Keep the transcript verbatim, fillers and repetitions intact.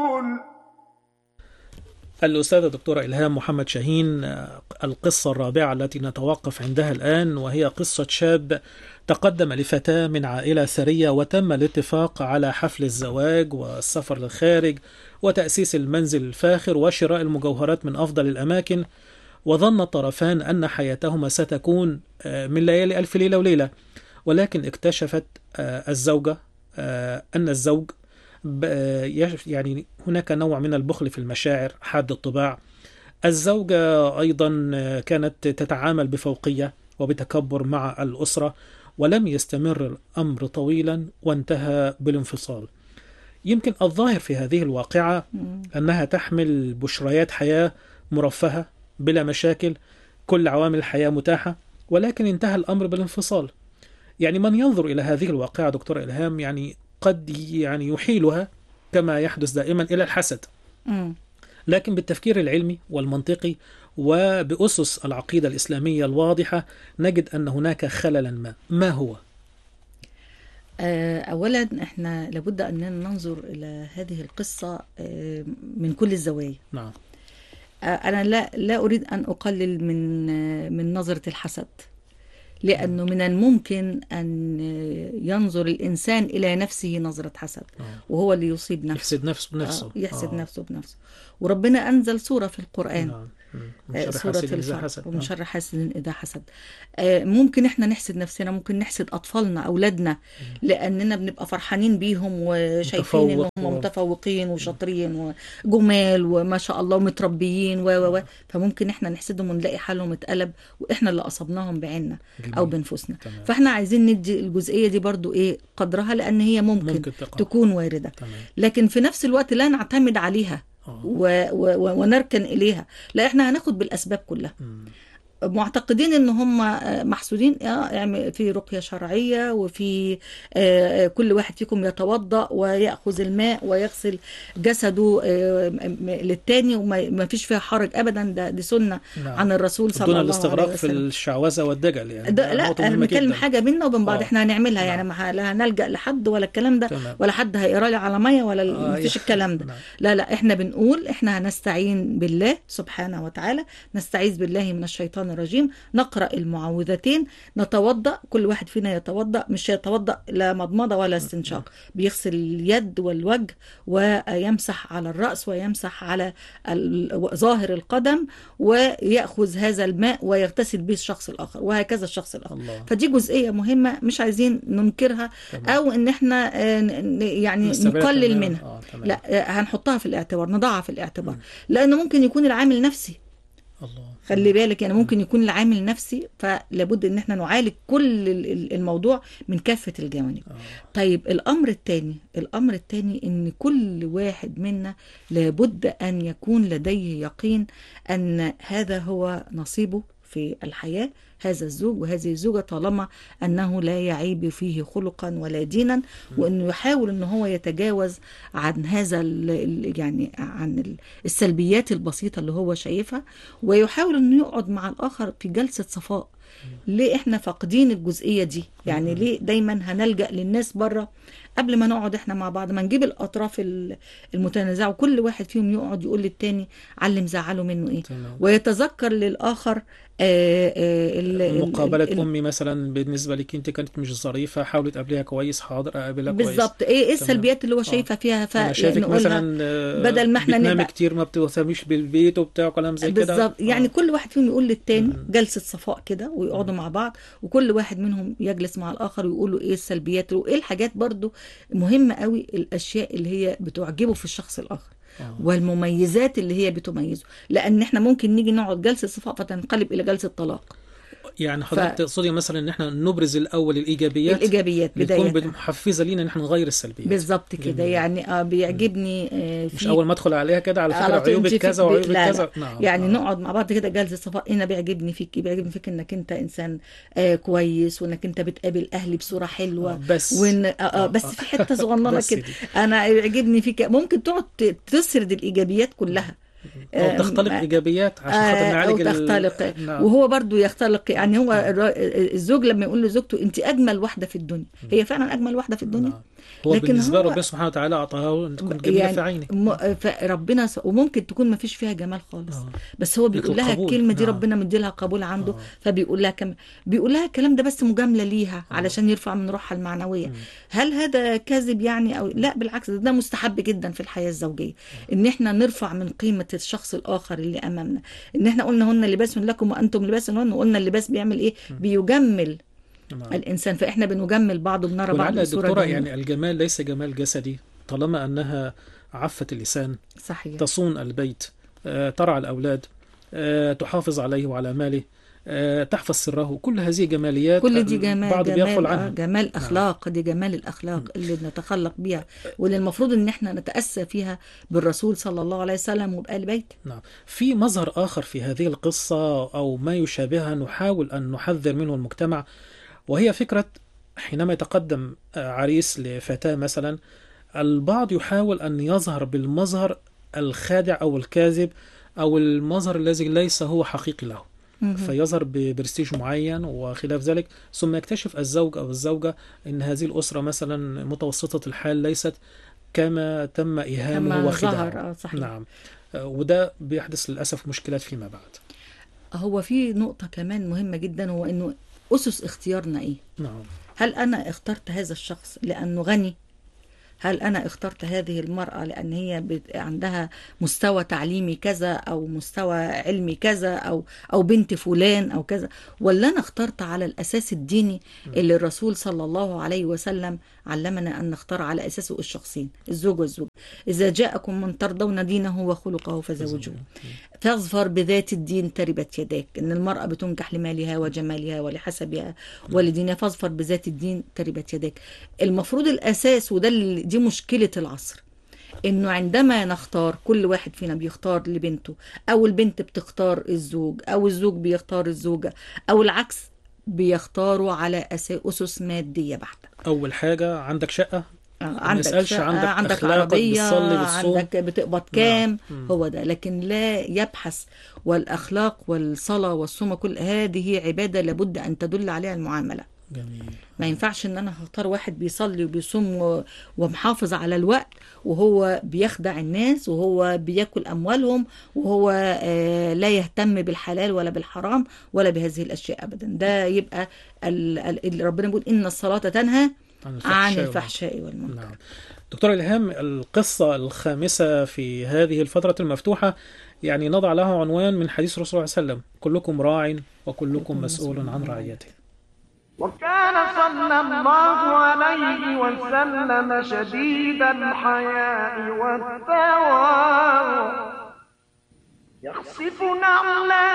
الأستاذة الدكتورة إلهام محمد شاهين، القصة الرابعة التي نتوقف عندها الآن وهي قصة شاب تقدم لفتاة من عائلة ثرية وتم الاتفاق على حفل الزواج والسفر للخارج وتأسيس المنزل الفاخر وشراء المجوهرات من أفضل الأماكن، وظن الطرفان أن حياتهما ستكون من ليالي ألف ليلة وليلة، ولكن اكتشفت الزوجة أن الزوج يعني هناك نوع من البخل في المشاعر حاد الطباع. الزوجة أيضا كانت تتعامل بفوقية وبتكبر مع الأسرة، ولم يستمر الأمر طويلا وانتهى بالانفصال. يمكن الظاهر في هذه الواقعة أنها تحمل بشريات حياة مرفهة بلا مشاكل، كل عوامل الحياة متاحة، ولكن انتهى الأمر بالانفصال. يعني من ينظر إلى هذه الواقعة دكتور إلهام يعني قد يعني يحيلها كما يحدث دائما إلى الحسد، لكن بالتفكير العلمي والمنطقي وبأسس العقيدة الإسلامية الواضحة نجد أن هناك خللا ما. ما هو؟ أولا إحنا لابد أن ننظر إلى هذه القصة من كل الزوايا. نعم. أنا لا لا أريد أن أقلل من من نظرة الحسد، لأنه من الممكن أن ينظر الإنسان إلى نفسه نظرة حسد، وهو اللي يصيب نفسه، يحسد نفسه بنفسه، يحسد آه. نفسه بنفسه. وربنا أنزل سورة في القرآن، نعم. سورة الفلق، ومن شر حاسد إذا حسد. ممكن إحنا نحسد نفسنا، ممكن نحسد أطفالنا أولادنا لأننا بنبقى فرحانين بيهم وشايفين إنهم و... متفوقين وشاطرين وجمال وما شاء الله ومتربيين و و فممكن إحنا نحسدهم ونلاقي حالهم اتقلب وإحنا اللي أصبناهم بعيننا أو بنفسنا. تمام. فإحنا عايزين ندي الجزئية دي برضو إيه قدرها، لأن هي ممكن, ممكن تكون واردة. تمام. لكن في نفس الوقت لا نعتمد عليها و... و... ونركن إليها، لا إحنا هناخد بالأسباب كلها. م. معتقدين ان هم محسودين، يعني في رقية شرعية وفي كل واحد فيكم يتوضأ ويأخذ الماء ويغسل جسده للتاني وما فيش فيها حرج ابدا، ده دي سنة. نعم. عن الرسول صلى الله عليه وسلم. دون الاستغراق في الشعوذة والدجل يعني. لا انا بنتكلم حاجة بينا وبين بعض احنا هنعملها. نعم. يعني لا هنلجأ لحد ولا الكلام ده. تمام. ولا حد هيقرا لي على مية ولا آه ما فيش الكلام ده. نعم. لا لا احنا بنقول احنا هنستعين بالله سبحانه وتعالى، نستعيذ بالله من الشيطان الرجيم، نقرأ المعوذتين، نتوضأ، كل واحد فينا يتوضأ، مش يتوضأ لا مضمضة ولا استنشاق، بيغسل اليد والوجه ويمسح على الرأس ويمسح على ظاهر القدم ويأخذ هذا الماء ويغتسل به الشخص الآخر وهكذا الشخص الآخر. الله. فدي جزئية مهمة مش عايزين ننكرها. تمام. أو إن احنا يعني نقلل منها. آه. لا هنحطها في الاعتبار، نضعها في الاعتبار. م. لأنه ممكن يكون العامل نفسي. الله. خلي بالك يعني ممكن يكون العامل نفسي، فلابد ان احنا نعالج كل الموضوع من كافة الجوانب. آه. طيب الامر الثاني، الامر الثاني ان كل واحد منا لابد ان يكون لديه يقين ان هذا هو نصيبه في الحياة، هذا الزوج وهذه الزوجة، طالما أنه لا يعيب فيه خلقا ولا دينا، وأنه يحاول أنه هو يتجاوز عن هذا يعني عن السلبيات البسيطة اللي هو شايفها، ويحاول أنه يقعد مع الآخر في جلسة صفاء. ليه احنا فاقدين الجزئية دي؟ يعني ليه دايما هنلجأ للناس بره قبل ما نقعد احنا مع بعض؟ ما نجيب الأطراف المتنازعة وكل واحد فيهم يقعد يقول للتاني علم زعله منه ايه. تمام. ويتذكر للآخر آآ آآ مقابلة أمي مثلا بالنسبة لك انت كانت مش ظريفة، حاولي تقابليها كويس، حاضر اقابلها كويس. بالظبط. ايه ايه السلبيات اللي هو شايفها فيها؟ انا شايفك مثلا بدل ما احنا بتنامي كتير، ما بتهتميش بالبيت وبتاع كلام زي كده. بالظبط. يعني كل واحد فيهم يقول للتاني جلسة صفاء كده ويقعدوا مع بعض، وكل واحد منهم يجلس مع الآخر ويقولوا ايه السلبيات وايه الحاجات برضو مهمة قوي، الاشياء اللي هي بتعجبه في الشخص الآخر. أوه. والمميزات اللي هي بتميزه، لان احنا ممكن نيجي نقعد جلسة صفاء فتنقلب الى جلسة طلاق. يعني حضرتك ف... تقصدي مثلا ان احنا نبرز الاول الايجابيات، الايجابيات بدايه بتكون محفزه لينا ان احنا نغير السلبيات. بالظبط كده. يعني اه بيعجبني آه مش اول ما ادخل عليها كده على فكره عيوبك كذا وعيوبك كذا. نعم. يعني آه. نقعد مع بعض كده جلسه صفاء، انا بيعجبني فيك، بيعجبني فيك انك انت انسان آه كويس، وانك انت بتقابل اهلي بصوره حلوه. آه بس وإن آه آه بس في حته صغننه كده انا بيعجبني فيك. ممكن تقعد تسرد الايجابيات كلها. أو تختلق إيجابيات عشان خاطر نعالج أو تختلق ال... نعم. وهو برضو يختلق، يعني هو الزوج لما يقول لزوجته أنت أجمل واحدة في الدنيا، هي فعلا أجمل واحدة في الدنيا. نعم. هو لكن بالنسبة له هو ربنا سبحانه وتعالى أعطاها أن تكون جميلة يعني في عينه. ربنا س... وممكن تكون ما فيش فيها جمال خالص، آه. بس هو بيقول لها الكلمة دي، نعم. ربنا مديلها قبول عنده، آه. فبيقول لها كم... بيقول لها الكلام ده بس مجاملة ليها، آه. علشان يرفع من روحها المعنوية. م. هل هذا كاذب يعني أو لا؟ بالعكس، ده, ده مستحب جدا في الحياة الزوجية، آه. إن احنا نرفع من قيمة الشخص الآخر اللي أمامنا. إن احنا قلنا هن لباس لكم وأنتم لباس لهن، وقلنا اللباس بيعمل إيه؟ م. بيجمل نعم. الإنسان، فإحنا بنجمل بعض وبنرى بعض بصورة دكتورة. يعني الجمال ليس جمال جسدي، طالما أنها عفت اللسان، صحيح. تصون البيت، ترعى الأولاد، تحافظ عليه وعلى ماله، تحفظ سره، كل هذه جماليات كل دي جمال بعض جمال بيغفل عنها. جمال أخلاق، نعم. دي جمال الأخلاق اللي نتخلق بها، واللي المفروض إن احنا نتأسى فيها بالرسول صلى الله عليه وسلم وبآل بيت. نعم. في مظهر آخر في هذه القصة أو ما يشابهها نحاول أن نحذر منه المجتمع، وهي فكرة حينما يتقدم عريس لفتاة مثلا، البعض يحاول أن يظهر بالمظهر الخادع أو الكاذب أو المظهر الذي ليس هو حقيقي له، فيظهر ببرستيج معين وخلاف ذلك، ثم يكتشف الزوج أو الزوجة أن هذه الأسرة مثلا متوسطة الحال ليست كما تم إيهامه وخداعه. نعم. وده بيحدث للأسف مشكلات فيما بعد. هو في نقطة كمان مهمة جدا، هو أنه أسس اختيارنا إيه؟ نعم. هل أنا اخترت هذا الشخص لأنه غني؟ هل أنا اخترت هذه المرأة لأن هي عندها مستوى تعليمي كذا أو مستوى علمي كذا أو أو بنت فلان أو كذا، ولا أنا اخترت على الأساس الديني اللي الرسول صلى الله عليه وسلم علمنا أن نختار على أساسه الشخصين، الزوج والزوج. إذا جاءكم من ترضون دينه وخلقه فزوجوه. فاظفر بذات الدين تربت يداك، إن المرأة بتنكح لمالها وجمالها ولحسبها ولدينها، فاظفر بذات الدين تربت يداك. المفروض الأساس، وده دي مشكلة العصر، إنه عندما نختار، كل واحد فينا بيختار لبنته، أو البنت بتختار الزوج، أو الزوج بيختار الزوجة، أو العكس، بيختاروا على أساس مادية بحتة. أول حاجة عندك شقة، عندك شقة، عندك, عندك عربية، عندك بتقبض كام، نعم. هو ده، لكن لا يبحث. والأخلاق والصلاة والصوم كل هذه عبادة لابد أن تدل عليها المعاملة. جميل. ما ينفعش ان انا هختار واحد بيصلي وبيصوم ومحافظ على الوقت وهو بيخدع الناس وهو بياكل اموالهم وهو لا يهتم بالحلال ولا بالحرام ولا بهذه الاشياء ابدا. ده يبقى اللي ربنا بيقول ان الصلاة تنهى عن الفحشاء والمنكر. نعم. دكتور إلهام، القصة الخامسة في هذه الفترة المفتوحة يعني نضع لها عنوان من حديث رسول الله صلى الله عليه وسلم: كلكم راع وكلكم مسؤول عن رعيته. وكان صلى الله عليه وسلم شديد الحياء والتواضع، يخصف نعلا